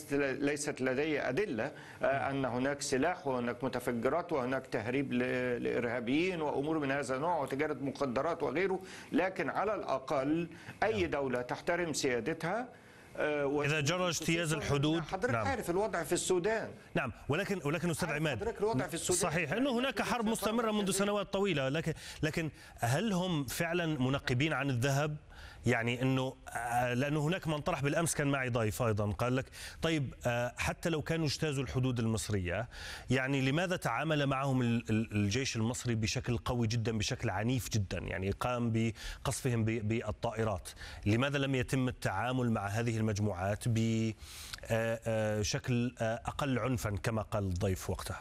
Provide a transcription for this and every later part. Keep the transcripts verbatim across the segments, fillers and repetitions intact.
ليست ليست لدي أدلة أن هناك سلاح وهناك متفجرات وهناك تهريب لإرهابيين وأمور من هذا النوع وتجارة مخدرات وغيره، لكن على الأقل أي دولة تحترم سيادتها. إذا جرى اجتياز الحدود، حضرتك نعم. عارف الوضع في السودان. نعم، ولكن ولكن أستاذ عماد، حضرتك الوضع في السودان صحيح أنه هناك حرب مستمرة منذ سنوات طويلة، لكن لكن هل هم فعلا منقبين عن الذهب؟ يعني انه لانه هناك من طرح بالامس، كان معي ضيف ايضا قال لك طيب حتى لو كانوا اجتازوا الحدود المصريه، يعني لماذا تعامل معهم الجيش المصري بشكل قوي جدا، بشكل عنيف جدا، يعني قام بقصفهم بالطائرات، لماذا لم يتم التعامل مع هذه المجموعات بشكل اقل عنفا كما قال الضيف وقتها؟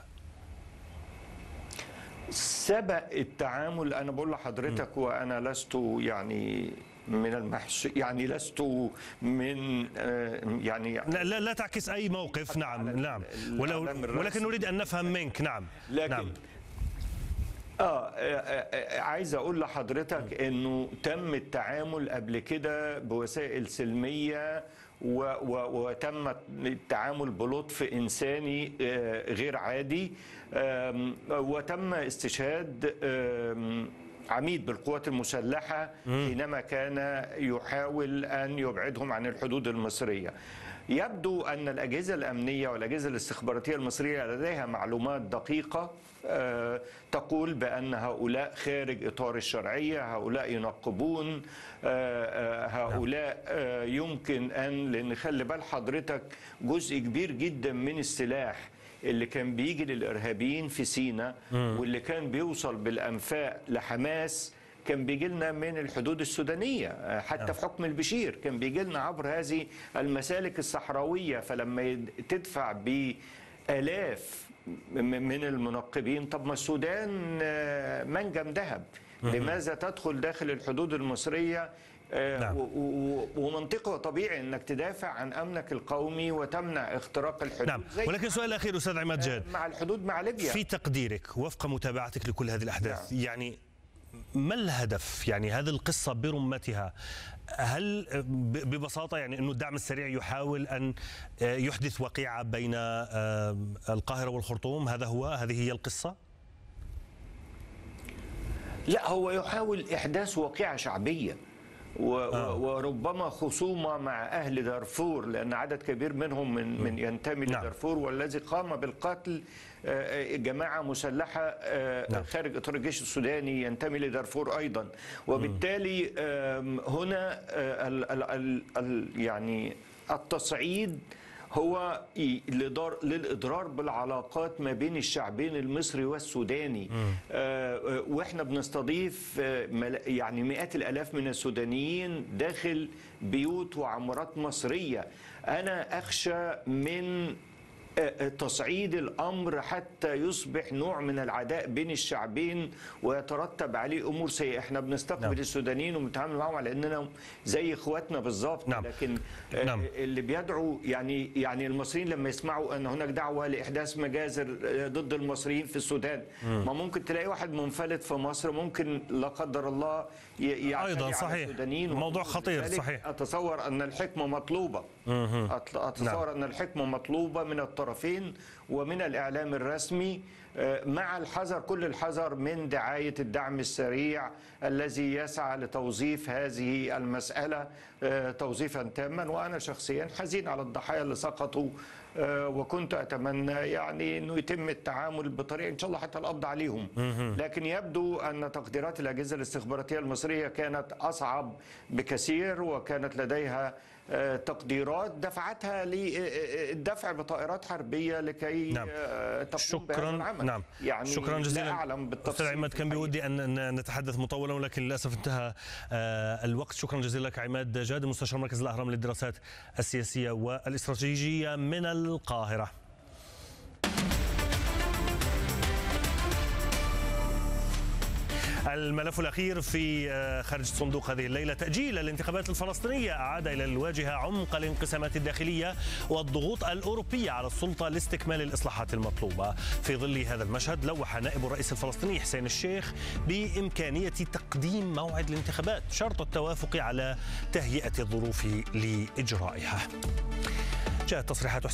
سبق التعامل، انا بقول لحضرتك وانا لست يعني من المحس يعني لست من يعني لا لا, لا تعكس اي موقف. نعم نعم ولو ولكن نريد ان نفهم منك. نعم لكن نعم. آه, آه عايز أقول لحضرتك أنه تم التعامل قبل كده بوسائل سلمية وتم التعامل بلطف إنساني غير عادي، وتم استشهاد عميد بالقوات المسلحة حينما كان يحاول أن يبعدهم عن الحدود المصرية. يبدو أن الأجهزة الأمنية والأجهزة الاستخباراتية المصرية لديها معلومات دقيقة تقول بأن هؤلاء خارج إطار الشرعية، هؤلاء ينقبون، هؤلاء يمكن أن، لأن خلي بال حضرتك جزء كبير جدا من السلاح اللي كان بيجي للإرهابيين في سيناء واللي كان بيوصل بالأنفاق لحماس كان بيجي لنا من الحدود السودانية، حتى في حكم البشير كان بيجي لنا عبر هذه المسالك الصحراوية. فلما تدفع بآلاف من المنقبين، طب ما السودان منجم ذهب، لماذا تدخل داخل الحدود المصرية؟ نعم. ومنطقي وطبيعي انك تدافع عن امنك القومي وتمنع اختراق الحدود. نعم، ولكن سؤال اخير استاذ عماد جاد، مع الحدود مع ليبيا، في تقديرك وفق متابعتك لكل هذه الاحداث، نعم. يعني ما الهدف؟ يعني هذه القصة برمتها، هل ببساطة يعني أنه الدعم السريع يحاول أن يحدث وقيعة بين القاهرة والخرطوم؟ هذا هو هذه هي القصة؟ لا، هو يحاول إحداث وقيعة شعبية وربما خصومة مع أهل دارفور، لأن عدد كبير منهم من من ينتمي نعم. لدارفور، والذي قام بالقتل جماعة مسلحة خارج إطار الجيش السوداني ينتمي لدارفور أيضا. وبالتالي هنا ال ال ال ال يعني التصعيد هو للإضرار بالعلاقات ما بين الشعبين المصري والسوداني. آه واحنا بنستضيف يعني مئات الآلاف من السودانيين داخل بيوت وعمارات مصرية. أنا أخشى من تصعيد الأمر حتى يصبح نوع من العداء بين الشعبين ويترتب عليه أمور سيئة. احنا بنستقبل نعم. السودانيين وبنتعامل معهم على أننا زي إخواتنا بالظبط، نعم. لكن نعم. اللي بيدعوا يعني يعني المصريين لما يسمعوا أن هناك دعوة لإحداث مجازر ضد المصريين في السودان، ما ممكن تلاقي واحد منفلت في مصر ممكن لا قدر الله يعني أيضا صحيح، موضوع خطير. صحيح، أتصور أن الحكمة مطلوبة أتصور نعم. أن الحكمة مطلوبة من الطرفين ومن الإعلام الرسمي، مع الحذر، كل الحذر من دعاية الدعم السريع الذي يسعى لتوظيف هذه المسألة توظيفا تاما. وأنا شخصيا حزين على الضحايا اللي سقطوا، وكنت أتمنى يعني أنه يتم التعامل بطريقة إن شاء الله حتى القبض عليهم، لكن يبدو أن تقديرات الأجهزة الاستخباراتية المصرية كانت أصعب بكثير، وكانت لديها تقديرات دفعتها للدفع بطائرات حربية لكي نعم. تقوم بهذا العمل. نعم. يعني شكرا جزيلا. لا أعلم بالتفصيل. أستاذ عماد، كان بودي أن نتحدث مطولا ولكن للأسف انتهى الوقت. شكرا جزيلا لك عماد جاد، مستشار مركز الأهرام للدراسات السياسية والاستراتيجية من القاهرة. الملف الأخير في خارج الصندوق هذه الليلة، تأجيل الانتخابات الفلسطينية أعاد إلى الواجهة عمق الانقسامات الداخلية والضغوط الأوروبية على السلطة لاستكمال الإصلاحات المطلوبة. في ظل هذا المشهد لوح نائب الرئيس الفلسطيني حسين الشيخ بإمكانية تقديم موعد الانتخابات شرط التوافق على تهيئة الظروف لإجرائها. جاءت تصريحات